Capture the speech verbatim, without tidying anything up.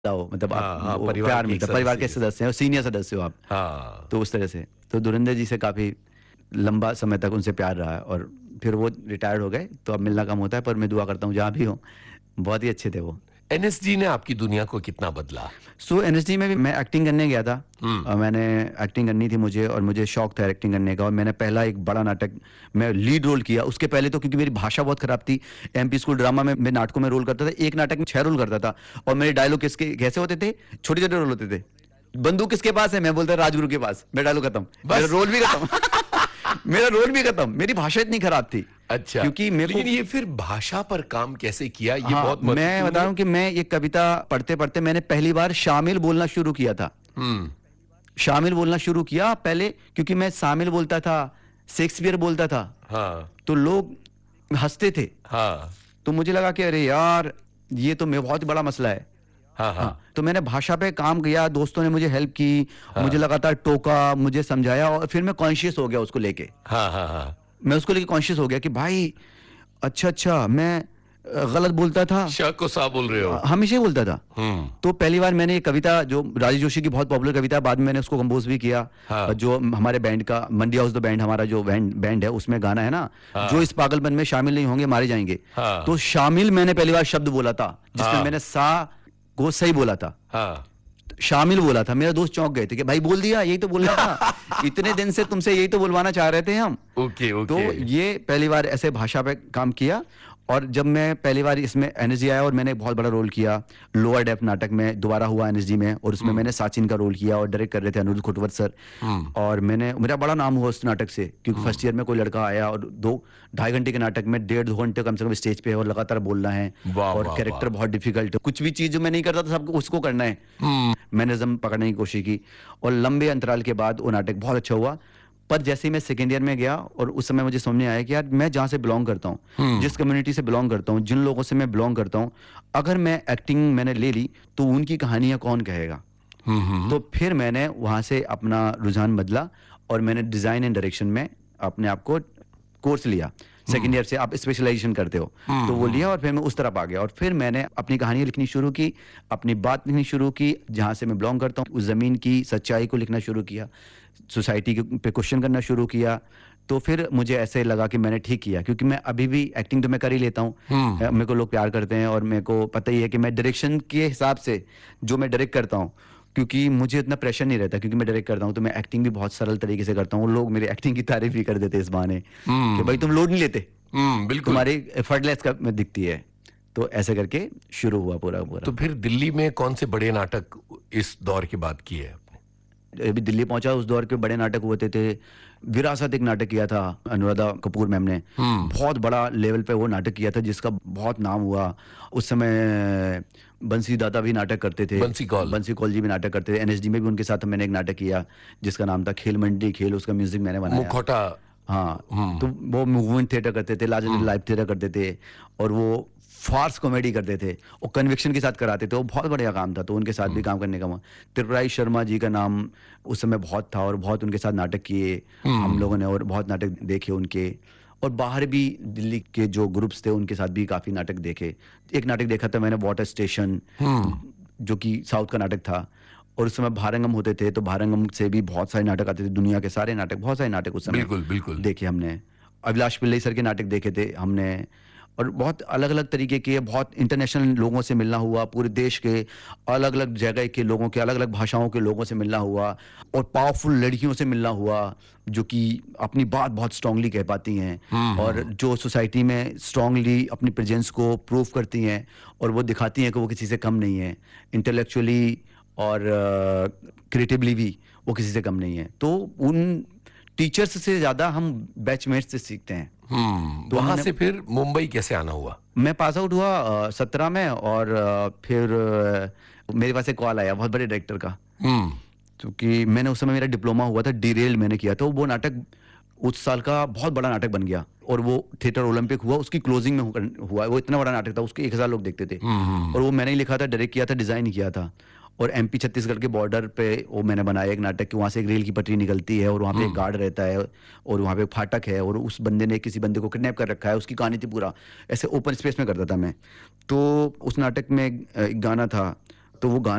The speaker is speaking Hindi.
हो, मतलब हाँ, आप हाँ, वो परिवार प्यार के एक मिलता है, परिवार के सदस्य के सदस्य हो, सीनियर सदस्य हो आप। हाँ। तो उस तरह से, तो धुरंधर जी से काफ़ी लंबा समय तक उनसे प्यार रहा है और फिर वो रिटायर्ड हो गए, तो अब मिलना कम होता है, पर मैं दुआ करता हूँ जहाँ भी हों, बहुत ही अच्छे थे वो। एनएसडी ने आपकी दुनिया को कितना बदला? सो एनएसडी में भी मैं एक्टिंग करने गया था। हुँ। अ, मैंने एक्टिंग करनी थी मुझे और मुझे शौक था एक्टिंग करने का और मैंने पहला एक बड़ा नाटक मैं लीड रोल किया। उसके पहले तो क्योंकि मेरी भाषा बहुत खराब थी, एमपी स्कूल ड्रामा में मैं नाटकों में रोल करता था, एक नाटक में छह रोल करता था और मेरे डायलॉग किसके कैसे होते थे, छोटे-छोटे रोल होते थे। बंदूक किसके पास है? मैं बोलता राजगुरु के पास, मेरा डायलॉग खत्म, मेरा बस। रोल भी खत्म। मेरा रोल भी खत्म, मेरी भाषा इतनी खराब थी। अच्छा, क्योंकि मेरे को लेकिन ये फिर भाषा पर काम कैसे किया? ये हाँ, बहुत मैं महत्वपूर्ण बता रहा है। हूँ कि मैं ये कविता पढ़ते-पढ़ते मैंने पहली बार शामिल बोलना शुरू किया था। हुँ। शामिल बोलना शुरू किया पहले क्योंकि मैं शामिल बोलता था, शेक्सपियर बोलता था, हाँ, तो लोग हंसते थे। हाँ, तो मुझे लगा कि अरे यार, ये तो मैं बहुत बड़ा मसला है। हाँ, हाँ, हाँ, तो मैंने भाषा पे काम किया, दोस्तों ने मुझे हेल्प की, मुझे हाँ, लगातार टोका, मुझे समझाया और फिर मैं कॉन्शियस हो गया उसको लेके। हाँ, हाँ, हाँ। मैं उसको लेके कॉन्शियस हो गया कि भाई अच्छा, अच्छा मैं अ, गलत बोलता था। श को सा बोल रहे हो। अ, हमेशा ही बोलता था। हुँ, तो पहली बार मैंने ये कविता जो राजेश जोशी की बहुत पॉपुलर कविता है, बाद में मैंने उसको कंपोज भी किया। हाँ। अ, जो हमारे बैंड का मंडी हाउस द बैंड हमारा जो बैंड बैंड है उसमें गाना है ना, हाँ। जो इस पागलपन में शामिल नहीं होंगे मारे जाएंगे। हाँ। तो शामिल मैंने पहली बार शब्द बोला था जिसमें हाँ। मैंने सा को सही बोला था, हाँ। शामिल बोला था। मेरे दोस्त चौंक गए थे कि भाई बोल दिया, यही तो बोलना था। इतने दिन से तुमसे यही तो बुलवाना चाह रहे थे हम। ओके, तो ओके। ये पहली बार ऐसे भाषा पे काम किया और जब मैं पहली बार इसमें एनएसडी आया और मैंने एक बहुत बड़ा रोल किया लोअर डेप्थ नाटक में, दोबारा हुआ एनएसडी में और उसमें मैंने साचिन का रोल किया और डायरेक्ट कर रहे थे अनिरुद्ध खोटवर सर। हुँ। और मैंने मेरा बड़ा नाम हुआ उस नाटक से क्योंकि फर्स्ट ईयर में कोई लड़का आया और दो ढाई घंटे के नाटक में डेढ़ दो घंटे कम से कम स्टेज पे और लगातार बोलना है वाह, और वाह, कैरेक्टर वाह। बहुत डिफिकल्ट है। कुछ भी चीज जो मैं नहीं करता था सबको उसको करना है। हुँ। मैंने पकड़ने की कोशिश की और लंबे अंतराल के बाद वो नाटक बहुत अच्छा हुआ। पर जैसे ही मैं सेकेंड ईयर में गया और उस समय मुझे समझ में आया कि यार मैं जहाँ से बिलोंग करता हूँ, जिस कम्युनिटी से बिलोंग करता हूँ, जिन लोगों से मैं बिलोंग करता हूँ, अगर मैं एक्टिंग मैंने ले ली तो उनकी कहानियाँ कौन कहेगा। हुँ, हुँ। तो फिर मैंने वहाँ से अपना रुझान बदला और मैंने डिज़ाइन एंड डायरेक्शन में अपने आप को कोर्स लिया। सेकेंड ईयर से आप स्पेशलाइजेशन करते हो, तो वो लिया और फिर मैं उस तरफ आ गया और फिर मैंने अपनी कहानियाँ लिखनी शुरू की, अपनी बात लिखनी शुरू की, जहाँ से मैं बिलोंग करता हूँ उस ज़मीन की सच्चाई को लिखना शुरू किया, सोसाइटी के पे क्वेश्चन करना शुरू किया। तो फिर मुझे ऐसे लगा कि मैंने ठीक किया क्योंकि मैं अभी भी एक्टिंग तो मैं कर ही लेता हूँ। हुँ। अ, मेरे को लोग प्यार करते हैं और मेरे को पता ही है कि मैं डायरेक्शन के हिसाब से जो मैं डायरेक्ट करता हूँ, क्योंकि मुझे इतना प्रेशर नहीं रहता क्योंकि मैं डायरेक्ट करता हूँ, तो मैं एक्टिंग भी बहुत सरल तरीके से करता हूँ। लोग मेरी एक्टिंग की तारीफ भी कर देते हैं इस बहाने कि भाई तुम लोड नहीं लेते, हुँ, बिल्कुल। तुम्हारी एफर्टलेस का में दिखती है। तो ऐसे करके शुरू हुआ पूरा पूरा। तो फिर दिल्ली में कौन से बड़े नाटक इस दौर के बाद किए आपने? अभी दिल्ली पहुंचा, उस दौर के बड़े नाटक होते थे। विरासत एक नाटक किया था अनुराधा कपूर मैम ने, हम्म। बहुत बड़ा लेवल पे वो नाटक किया था जिसका बहुत नाम हुआ। उस समय बंसी दादा भी नाटक करते थे, बंसी कौल। बंसी कौल जी भी नाटक करते थे। एनएसडी में भी उनके साथ मैंने एक नाटक किया जिसका नाम था खेल मंडी खेल, उसका म्यूजिक मैंने बनाया। मुखौटा। हाँ, हम्म। तो वो मूवमेंट थिएटर करते थे, लार्जर लाइव थिएटर करते थे और वो फार्स कॉमेडी करते थे और कन्विक्शन के साथ कराते थे। वो बहुत बढ़िया काम था, तो उनके साथ भी काम करने का मौका। त्रिपुरारी शर्मा जी का नाम उस समय बहुत था और बहुत उनके साथ नाटक किए हम लोगों ने और बहुत नाटक देखे उनके। और बाहर भी दिल्ली के जो ग्रुप्स थे उनके साथ भी काफ़ी नाटक देखे। एक नाटक देखा था मैंने वाटर स्टेशन, जो कि साउथ का नाटक था और उस समय भारंगम होते थे, तो भारंगम से भी बहुत सारे नाटक आते थे, दुनिया के सारे नाटक, बहुत सारे नाटक उस समय बिल्कुल, बिल्कुल। देखे हमने। अभिलाष पिल्लई सर के नाटक देखे थे हमने और बहुत अलग अलग तरीके के, बहुत इंटरनेशनल लोगों से मिलना हुआ, पूरे देश के अलग अलग जगह के लोगों के, अलग अलग भाषाओं के लोगों से मिलना हुआ और पावरफुल लड़कियों से मिलना हुआ जो कि अपनी बात बहुत स्ट्रांगली कह पाती हैं और जो सोसाइटी में स्ट्रांगली अपनी प्रेजेंस को प्रूव करती हैं और वो दिखाती हैं कि वो किसी से कम नहीं है, इंटेलेक्चुअली और क्रिएटिवली भी वो किसी से कम नहीं है। तो उन टीचर्स से ज़्यादा हम बैचमेट्स से सीखते हैं। हम्म। तो वहां हमने- से फिर मुंबई कैसे आना हुआ? मैं पास आउट हुआ सत्रह में और अ, फिर अ, मेरे पास एक कॉल आया बहुत बड़े डायरेक्टर का, हम्म। क्योंकि मैंने उस समय मेरा डिप्लोमा हुआ था, डीरेल मैंने किया था। वो नाटक उस साल का बहुत बड़ा नाटक बन गया और वो थिएटर ओलंपिक हुआ, उसकी क्लोजिंग में हुआ हुआ। वो इतना बड़ा नाटक था, उसके एक हजार लोग देखते थे और वो मैंने ही लिखा था, डायरेक्ट किया था, डिजाइन किया था। और एमपी छत्तीसगढ़ के बॉर्डर पे वो मैंने बनाया एक नाटक कि वहाँ से एक रेल की पटरी निकलती है और वहाँ पे एक गार्ड रहता है और वहाँ पे एक फाटक है और उस बंदे ने किसी बंदे को किडनैप कर रखा है, उसकी कहानी थी पूरा। ऐसे ओपन स्पेस में करता था मैं। तो उस नाटक में एक एक गाना था, तो वो गाना